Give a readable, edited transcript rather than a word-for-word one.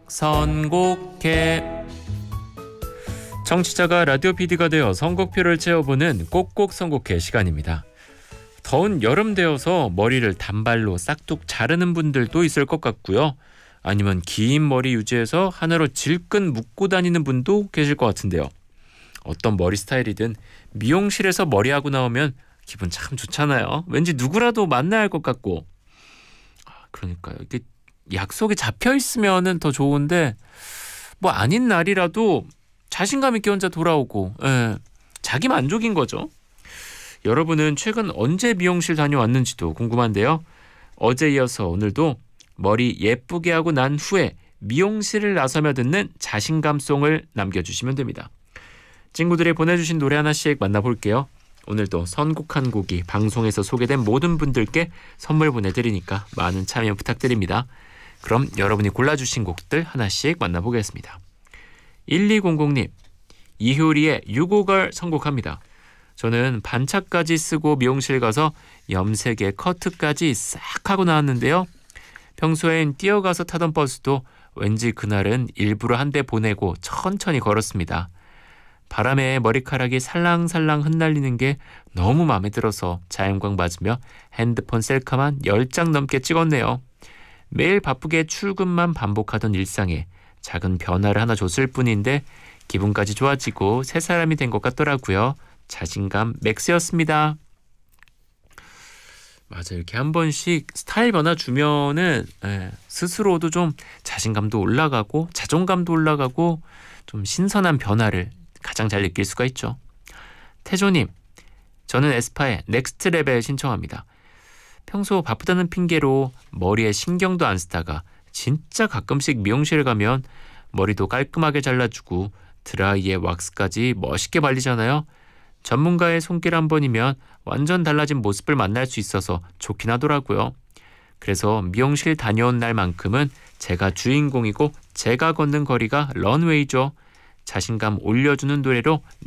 선곡해. 청취자가 라디오 PD가 되어 선곡표를 채워보는 꼭꼭 선곡해 시간입니다. 더운 여름 되어서 머리를 단발로 싹둑 자르는 분들도 있을 것 같고요. 아니면 긴 머리 유지해서 하나로 질끈 묶고 다니는 분도 계실 것 같은데요. 어떤 머리 스타일이든 미용실에서 머리하고 나오면 기분 참 좋잖아요. 왠지 누구라도 만나야 할 것 같고. 그러니까요. 이게 약속이 잡혀 있으면은 더 좋은데 뭐 아닌 날이라도 자신감 있게 혼자 돌아오고, 자기 만족인 거죠. 여러분은 최근 언제 미용실 다녀왔는지도 궁금한데요. 어제 이어서 오늘도 머리 예쁘게 하고 난 후에 미용실을 나서며 듣는 자신감송을 남겨주시면 됩니다. 친구들이 보내주신 노래 하나씩 만나볼게요. 오늘도 선곡한 곡이 방송에서 소개된 모든 분들께 선물 보내드리니까 많은 참여 부탁드립니다. 그럼 여러분이 골라주신 곡들 하나씩 만나보겠습니다. 1200님, 이효리의 유고걸 선곡합니다. 저는 반차까지 쓰고 미용실 가서 염색에 커트까지 싹 하고 나왔는데요. 평소엔 뛰어가서 타던 버스도 왠지 그날은 일부러 한 대 보내고 천천히 걸었습니다. 바람에 머리카락이 살랑살랑 흩날리는 게 너무 마음에 들어서 자연광 맞으며 핸드폰 셀카만 10장 넘게 찍었네요. 매일 바쁘게 출근만 반복하던 일상에 작은 변화를 하나 줬을 뿐인데 기분까지 좋아지고 새 사람이 된 것 같더라고요. 자신감 맥스였습니다. 맞아요. 이렇게 한 번씩 스타일 변화 주면은 스스로도 좀 자신감도 올라가고 자존감도 올라가고 좀 신선한 변화를 가장 잘 느낄 수가 있죠. 태조님, 저는 에스파의 넥스트 레벨 신청합니다. 평소 바쁘다는 핑계로 머리에 신경도 안 쓰다가 진짜 가끔씩 미용실 가면 머리도 깔끔하게 잘라주고 드라이에 왁스까지 멋있게 발리잖아요. 전문가의 손길 한 번이면 완전 달라진 모습을 만날 수 있어서 좋긴 하더라고요. 그래서 미용실 다녀온 날만큼은 제가 주인공이고 제가 걷는 거리가 런웨이죠. 자신감 올려주는 노래로